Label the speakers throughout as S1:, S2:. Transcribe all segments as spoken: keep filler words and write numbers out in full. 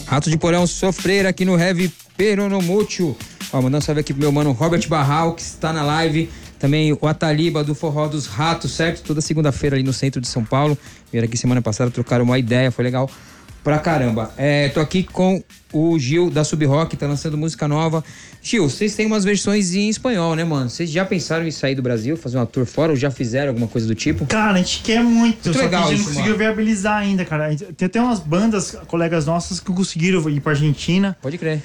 S1: Rato de Porão sofrer aqui no Heavy Peronomútil. Ó, mandando um salve aqui pro meu mano Robert Barral, que está na live. Também o Ataliba do Forró dos Ratos, certo? Toda segunda-feira ali no centro de São Paulo. Vieram aqui semana passada, trocaram uma ideia, foi legal pra caramba. É, tô aqui com o Gil da Sub Rock, tá lançando música nova. Gil, vocês têm umas versões em espanhol, né, mano? Vocês já pensaram em sair do Brasil, fazer uma tour fora, ou já fizeram alguma coisa do tipo?
S2: Cara, a gente quer muito,
S1: muito
S2: só
S1: legal
S2: que a gente
S1: isso,
S2: não conseguiu
S1: mano.
S2: viabilizar ainda, cara. Tem até umas bandas, colegas nossas, que conseguiram ir pra Argentina.
S1: Pode crer.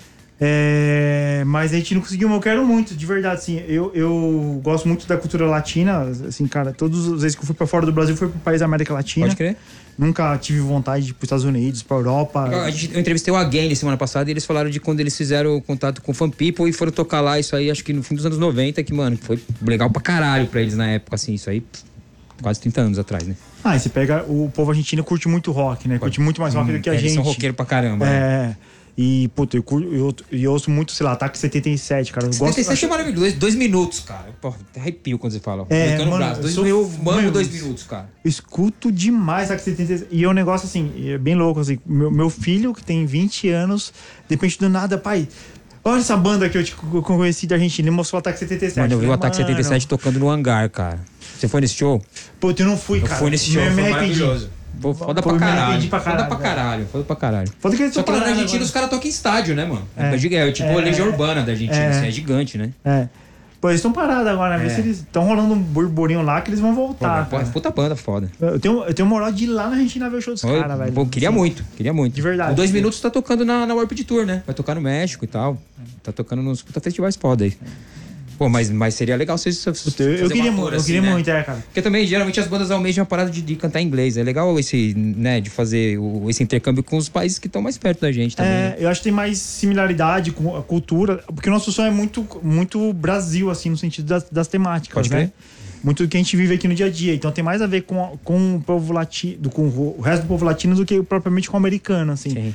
S2: É, mas a gente não conseguiu, mas eu quero muito, de verdade, assim, eu, eu gosto muito da cultura latina, assim, cara, todas as vezes que eu fui pra fora do Brasil, fui pro país da América Latina.
S1: Pode crer.
S2: Nunca tive vontade de ir pros Estados Unidos, pra Europa.
S1: Eu, a gente, eu entrevistei o Again semana passada e eles falaram de quando eles fizeram contato com o Fan People e foram tocar lá, isso aí, acho que no fim dos anos noventa, que, mano, foi legal pra caralho pra eles na época, assim, isso aí, pff, quase trinta anos atrás, né?
S2: Ah, e você pega, o povo argentino curte muito rock, né? Curte muito mais rock
S1: hum,
S2: do que a
S1: eles
S2: gente.
S1: Eles são roqueiro pra caramba,
S2: é,
S1: né?
S2: E, puta, eu, curto, eu, eu ouço muito, sei lá, Ataque setenta e sete, cara. Eu
S1: setenta e sete
S2: gosto,
S1: é maravilhoso. Dois, dois minutos, cara. Porra, até arrepio quando você fala.
S2: É,
S1: mano,
S2: mano,
S1: braço. Dois,
S2: eu,
S1: eu
S2: sou,
S1: amo
S2: meu,
S1: dois minutos, cara.
S2: Eu escuto demais Ataque setenta e sete. E é um negócio assim, é bem louco, assim. Meu, meu filho, que tem vinte anos, de repente do nada, pai, olha essa banda que eu te conheci da Argentina. Ele mostrou o Ataque setenta e sete.
S1: Mano, eu vi o Ataque
S2: mano,
S1: setenta e sete tocando no hangar, cara. Você foi nesse show?
S2: Pô, eu não fui,
S1: eu
S2: cara.
S1: Eu fui nesse show,
S2: me,
S1: foi
S2: me
S1: maravilhoso. Pô, foda pra caralho. Pra caralho. Foda pra caralho. Foda pra caralho.
S2: Foda que
S1: Só que lá na Argentina agora. Os caras tocam em estádio, né, mano? É, é, é tipo é, a Legião Urbana da Argentina, é, assim, é gigante, né?
S2: É. Pô, eles estão parados agora, né? É. Vê se eles estão rolando um burburinho lá que eles vão voltar.
S1: Pô, puta banda foda.
S2: Eu tenho, eu tenho moral de ir lá na Argentina ver o show dos caras, velho.
S1: Pô, queria assim, muito, queria muito.
S2: De verdade.
S1: O Dois Minutos tá tocando na, na Warped Tour, né? Vai tocar no México e tal. Tá tocando nos puta festivais foda aí. Pô, mas, mas seria legal se você.
S2: Eu, eu queria muito, eu queria assim, muito, né? é, cara.
S1: Porque também, geralmente, as bandas almejam uma parada de, de cantar em inglês. É legal esse, né, de fazer o, esse intercâmbio com os países que estão mais perto da gente também.
S2: É,
S1: né?
S2: Eu acho que tem mais similaridade com a cultura, porque o nosso som é muito, muito Brasil, assim, no sentido das, das temáticas,
S1: Pode
S2: né?
S1: crer.
S2: Muito do que a gente vive aqui no dia a dia. Então tem mais a ver com, com o povo latino, com o resto do povo latino do que propriamente com o americano, assim.
S1: Sim.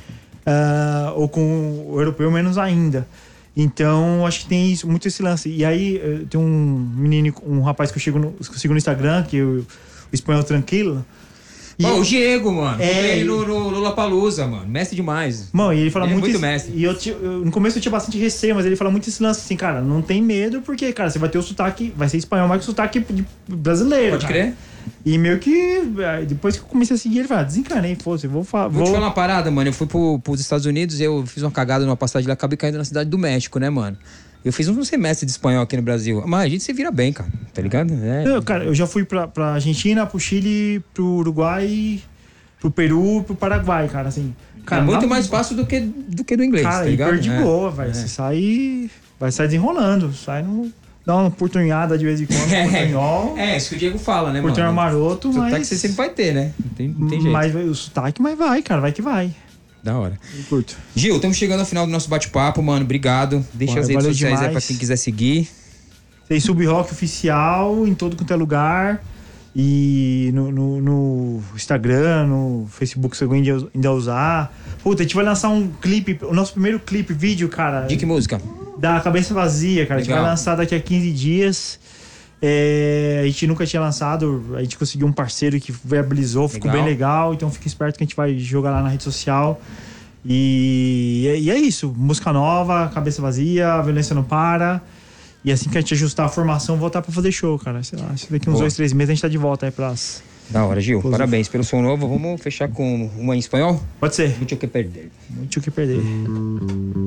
S2: Uh, ou com o europeu, menos ainda. Então, acho que tem isso, muito esse lance. E aí, tem um menino, um rapaz que eu, chego no, que eu sigo no Instagram, que é o, o Espanhol Tranquilo.
S1: E oh, o Diego, mano.
S2: É,
S1: ele no, no Lollapalooza, mano. Mestre demais.
S2: Mano, e ele fala
S1: ele
S2: muito...
S1: É muito
S2: esse,
S1: mestre.
S2: E eu, eu, no começo eu tinha bastante receio, mas ele fala muito esse lance assim, cara, não tem medo, porque, cara, você vai ter o sotaque, vai ser espanhol, mas o sotaque de brasileiro.
S1: Pode
S2: cara.
S1: crer.
S2: E meio que, depois que eu comecei a seguir, ele fala, desencanei, fosse, vou falar.
S1: Vou, vou te falar uma parada, mano. Eu fui pro, pros Estados Unidos e eu fiz uma cagada numa passagem lá, acabei caindo na cidade do México, né, mano? Eu fiz um semestre de espanhol aqui no Brasil. Mas a gente se vira bem, cara. Tá ligado? É.
S2: Eu, cara, eu já fui pra, pra Argentina, pro Chile, pro Uruguai, pro Peru, pro Paraguai, cara, assim. Cara,
S1: é muito
S2: lá,
S1: mais fácil do que, do que do inglês,
S2: cara,
S1: tá ligado?
S2: Cara, de
S1: é.
S2: boa, velho. É. Você sai... Vai sair desenrolando. Sai no... Dá uma oportunhada de vez em quando,
S1: é,
S2: portunhol.
S1: É, isso que o Diego fala, né,
S2: portunhol
S1: mano?
S2: maroto, mas...
S1: Sotaque você sempre vai ter, né? Não tem, não tem jeito.
S2: Mas o sotaque, mas vai, cara. Vai que vai.
S1: Da hora.
S2: Eu curto.
S1: Gil, estamos chegando ao final do nosso bate-papo, mano. Obrigado. Deixa Pô, as redes sociais demais. aí pra quem quiser seguir.
S2: Tem Sub Rock Oficial em todo quanto é lugar. E no, no, no Instagram, no Facebook, se alguém ainda usar. Puta, a gente vai lançar um clipe, o nosso primeiro clipe, vídeo, cara.
S1: De que música?
S2: Da Cabeça Vazia, cara. Legal. A gente vai lançar daqui a quinze dias. É, a gente nunca tinha lançado, a gente conseguiu um parceiro que viabilizou, ficou legal. bem legal. Então fica esperto que a gente vai jogar lá na rede social. E, e é isso, música nova, Cabeça Vazia, A Violência Não Para. E assim que a gente ajustar a formação, voltar pra fazer show, cara. Sei lá, daqui uns Boa. dois, três meses a gente tá de volta aí pras...
S1: Da hora, Gil. Inclusive. Parabéns pelo som novo. Vamos fechar com uma em espanhol?
S2: Pode ser.
S1: Muito o que perder.
S2: Muito o que perder.